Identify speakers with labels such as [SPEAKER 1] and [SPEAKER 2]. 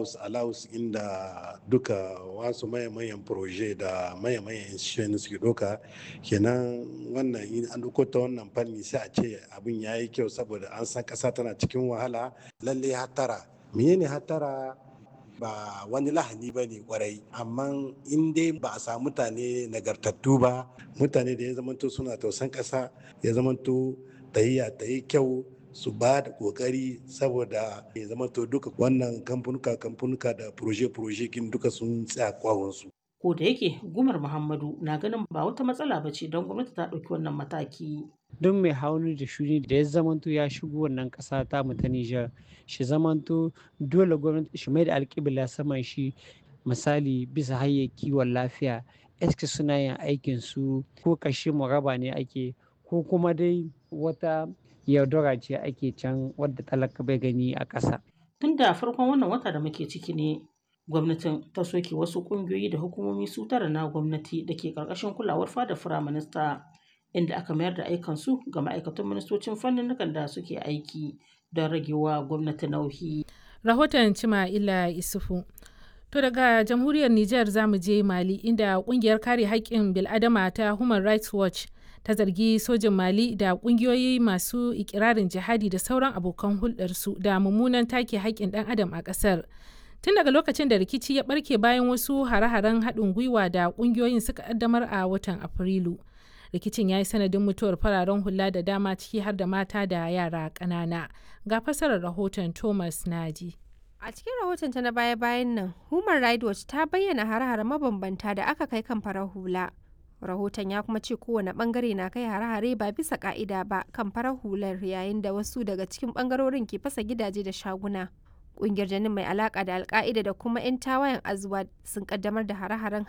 [SPEAKER 1] allows inda duka wasu mayan proje da mayan institution suke doka kenan wannan in an dauko ta wannan fanni sai a ce abin yayi kyau saboda an san kasa tana cikin wahala. Lalle hatara menene hatara ba wani lahani ba ne kwarai, amma in dai ba a samu mutane nagartattu ba, mutane da ya zamanto suna tausan ƙasa, ya zamanto tahiya ta yi kyau, su ba da kokari saboda ya zamanto duka wannan kamfanuka da proje kin duka sun tsaya kwawonsu.
[SPEAKER 2] Ko da yake Gumar Muhammadu na ganin ba wata matsala ba ce don gwamnati ta ɗauki wannan mataki.
[SPEAKER 3] Duk mai hannu da shuni da ya zamanto ya shigo wannan ƙasa ta mu ta Nijar, shi zamanto dole gwamnati shi mai da alƙibla saman shi, misali bisa hanyar kiwon lafiya, eske suna yin aikin su ko kashe mu raba ne ake, ko kuma dai wata yaudara ce ake can wadda talaka bai gani a ƙasa.
[SPEAKER 2] Tun da farkon wannan wata da muke ciki ne gwamnatin ta soke wasu ƙungiyoyi da hukumomi su tara na gwamnati da ke ƙarƙashin kulawar fadar firaminista, inda aka mayar da aikansu ga ma'aikatan ministocin fanninnikan da suke aiki don ragewa gwamnati nauyi.
[SPEAKER 4] Rahoton Cima'ila Isufu. To daga jamhuriyar Nijar za mu je Mali, inda kungiyar kare haƙƙin bil'adama ta Human Rights Watch ta zargi sojin Mali da ƙungiyoyi masu ikirarin jihadi da sauran abokan hulɗarsu da mummunan take haƙƙin ɗan adam a ƙasar. Tun daga lokacin da rikici ya ɓarke bayan wasu hare-haren haɗin gwiwa da ƙungiyoyin suka ƙaddamar a watan Afrilu. Rikicin ya yi sanadin mutuwar fararen hula da dama, ciki har da mata da yara ƙanana. Ga fasarar rahoton Thomas Naji.
[SPEAKER 5] A cikin rahotonta na baya-bayan nan, Human Rights Watch ta bayyana hare-hare mabambanta da aka kai kan farar hula. Rahoton ya kuma ce kowane bangare na kai hare-hare ba bisa ka'ida ba kan farar hular, yayin da wasu daga cikin bangarorin ke fasa gidaje da shaguna. Ƙungiyar Janin mai alaka da Alka'ida da kuma 'yan tawayen Azwad sun kaddamar da hare-haren